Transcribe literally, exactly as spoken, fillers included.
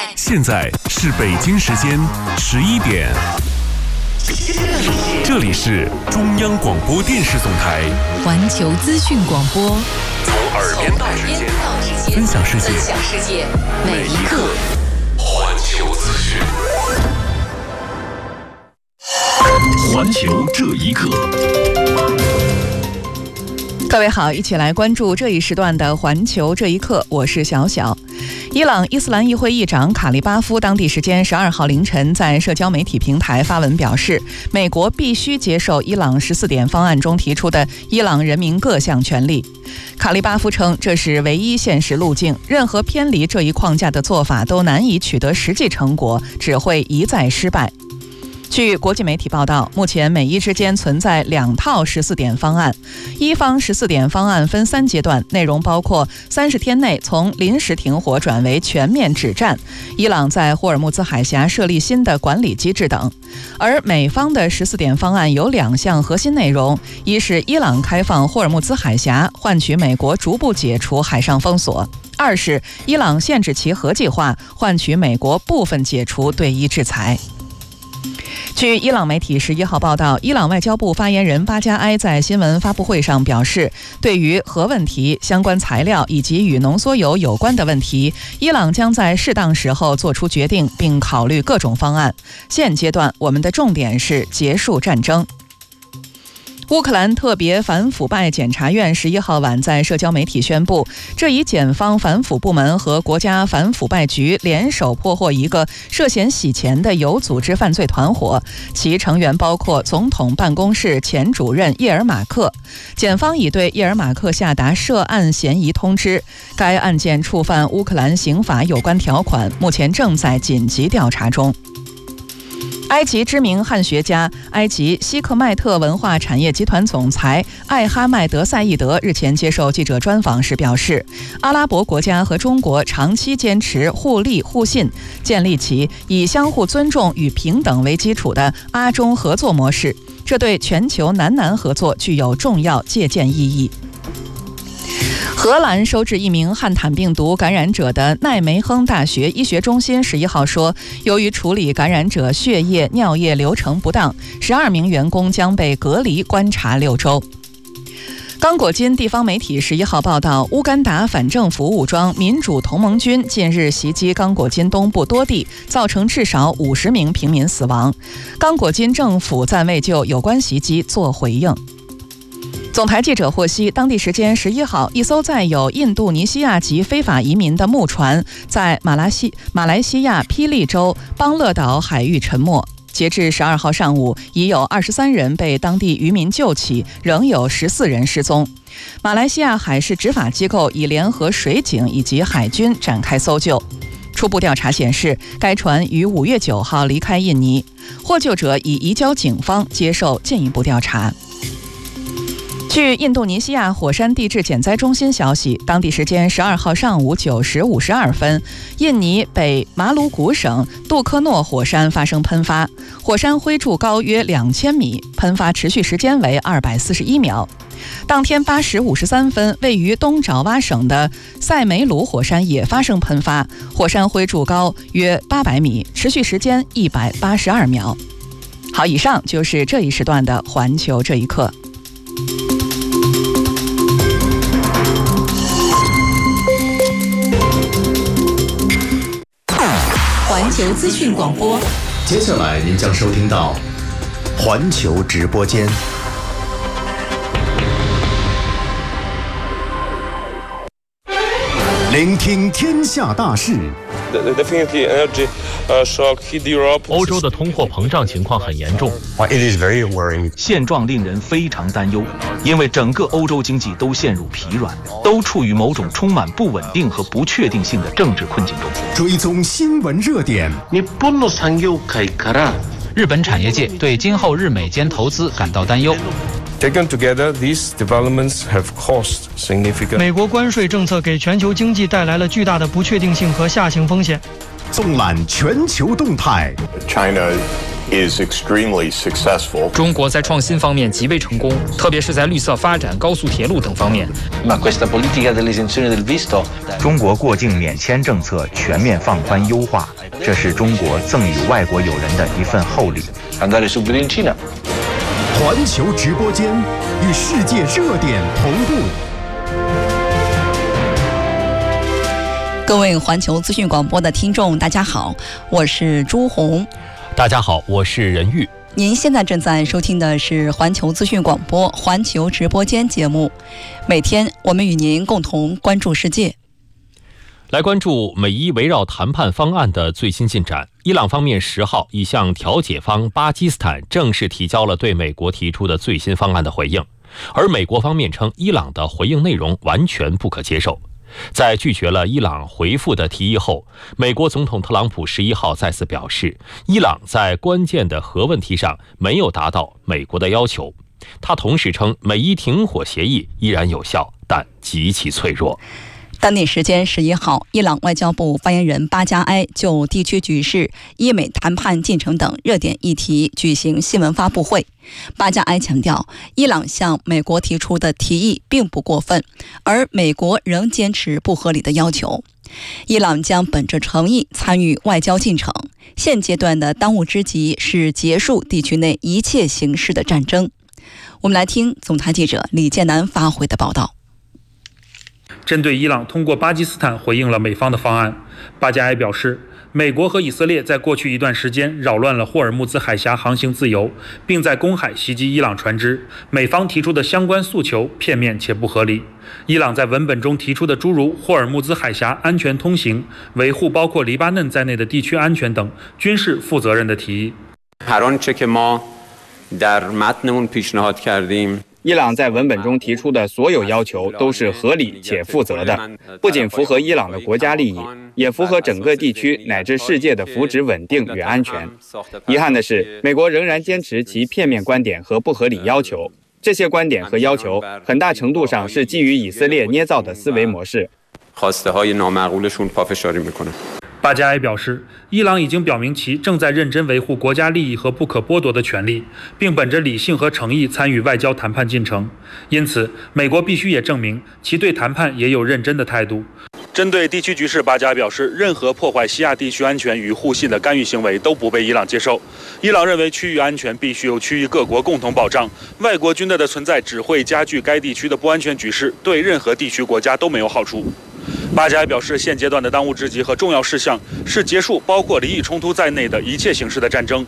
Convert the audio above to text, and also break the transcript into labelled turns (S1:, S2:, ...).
S1: 现在是北京时间十一点，这里是中央广播电视总台
S2: 环球资讯广播，
S1: 从耳边到指尖，分享世界，每一刻环球资讯。环球这一刻。
S3: 各位好，一起来关注这一时段的环球这一刻，我是小小。伊朗伊斯兰议会议长卡利巴夫当地时间十二号凌晨在社交媒体平台发文表示，美国必须接受伊朗十四点方案中提出的伊朗人民各项权利。卡利巴夫称，这是唯一现实路径，任何偏离这一框架的做法都难以取得实际成果，只会一再失败。据国际媒体报道，目前美伊之间存在两套十四点方案。一方十四点方案分三阶段，内容包括三十天内从临时停火转为全面止战，伊朗在霍尔木兹海峡设立新的管理机制等。而美方的十四点方案有两项核心内容，一是伊朗开放霍尔木兹海峡，换取美国逐步解除海上封锁；二是伊朗限制其核计划，换取美国部分解除对伊制裁。据伊朗媒体十一号报道，伊朗外交部发言人巴加埃在新闻发布会上表示，对于核问题、相关材料以及与浓缩铀有关的问题，伊朗将在适当时候做出决定，并考虑各种方案。现阶段，我们的重点是结束战争。乌克兰特别反腐败检察院十一号晚在社交媒体宣布，这一检方反腐部门和国家反腐败局联手破获一个涉嫌洗钱的有组织犯罪团伙，其成员包括总统办公室前主任叶尔马克。检方已对叶尔马克下达涉案嫌疑通知，该案件触犯乌克兰刑法有关条款，目前正在紧急调查中。埃及知名汉学家、埃及希克迈特文化产业集团总裁艾哈迈德·赛义德日前接受记者专访时表示，阿拉伯国家和中国长期坚持互利互信，建立起以相互尊重与平等为基础的阿中合作模式，这对全球南南合作具有重要借鉴意义。荷兰收治一名汉坦病毒感染者的奈梅亨大学医学中心十一号说，由于处理感染者血液、尿液流程不当，十二名员工将被隔离观察六周。刚果金地方媒体十一号报道，乌干达反政府武装民主同盟军近日袭击刚果金东部多地，造成至少五十名平民死亡。刚果金政府暂未就有关袭击作回应。总台记者获悉，当地时间十一号，一艘载有印度尼西亚籍非法移民的木船在马来西马来西亚霹雳州邦乐岛海域沉没。截至十二号上午，已有二十三人被当地渔民救起，仍有十四人失踪。马来西亚海事执法机构已联合水警以及海军展开搜救。初步调查显示，该船于五月九号离开印尼，获救者已移交警方接受进一步调查。据印度尼西亚火山地质减灾中心消息，当地时间十二号上午九时五十二分，印尼北马鲁古省杜科诺火山发生喷发，火山灰柱高约两千米，喷发持续时间为二百四十一秒。当天八时五十三分，位于东爪哇省的塞梅鲁火山也发生喷发，火山灰柱高约八百米，持续时间一百八十二秒。好，以上就是这一时段的环球这一刻。
S2: 环球资讯广播，
S4: 接下来您将收听到环球直播间。聆听天下大事。
S5: 欧洲的通货膨胀情况很严重，现状令人非常担忧，因为整个欧洲经济都陷入疲软，都处于某种充满不稳定和不确定性的政治困境中。
S4: 追踪新闻热点。
S6: 日本产业界对今后日美间投资感到担忧。
S7: Taken together, these developments have caused significant.
S8: 美国关税政策给全球经济带来了巨大的不确定性和下行风险。
S4: 纵览全球动态。
S7: China
S9: is extremely successful.
S10: 中国在创新方面极为成功，特别是在绿色发展、高速铁路等方面。
S11: 中国过境免签政策全面放宽优化，这是中国赠予外国友人的一份厚礼。
S4: 环球直播间与世界热点同步。
S2: 各位环球资讯广播的听众，大家好，我是朱红。
S12: 大家好，我是任玉。
S2: 您现在正在收听的是环球资讯广播环球直播间节目，每天我们与您共同关注世界。
S12: 来关注美伊围绕谈判方案的最新进展。伊朗方面十号已向调解方巴基斯坦正式提交了对美国提出的最新方案的回应，而美国方面称伊朗的回应内容完全不可接受。在拒绝了伊朗回复的提议后，美国总统特朗普十一号再次表示，伊朗在关键的核问题上没有达到美国的要求。他同时称，美伊停火协议依然有效，但极其脆弱。
S2: 当地时间十一号，伊朗外交部发言人巴加埃就地区局势、伊美谈判进程等热点议题举行新闻发布会。巴加埃强调，伊朗向美国提出的提议并不过分，而美国仍坚持不合理的要求。伊朗将本着诚意参与外交进程，现阶段的当务之急是结束地区内一切形式的战争。我们来听总台记者李建南发回的报道。
S13: 针对伊朗通过巴基斯坦回应了美方的方案，巴加埃表示，美国和以色列在过去一段时间扰乱了霍尔木兹海峡航行自由，并在公海袭击伊朗船只，美方提出的相关诉求片面且不合理。伊朗在文本中提出的诸如霍尔木兹海峡安全通行、维护包括黎巴嫩在内的地区安全等均是负责任的提议。
S14: 伊朗在文本中提出的所有要求都是合理且负责的，不仅符合伊朗的国家利益，也符合整个地区乃至世界的福祉稳定与安全。遗憾的是，美国仍然坚持其片面观点和不合理要求，这些观点和要求很大程度上是基于以色列捏造的思维模式。
S13: 巴加埃表示，伊朗已经表明其正在认真维护国家利益和不可剥夺的权利，并本着理性和诚意参与外交谈判进程。因此，美国必须也证明其对谈判也有认真的态度。针对地区局势，巴加埃表示，任何破坏西亚地区安全与互信的干预行为都不被伊朗接受。伊朗认为，区域安全必须由区域各国共同保障，外国军队的存在只会加剧该地区的不安全局势，对任何地区国家都没有好处。巴加埃表示，现阶段的当务之急和重要事项是结束包括离异冲突在内的一切形式的战争，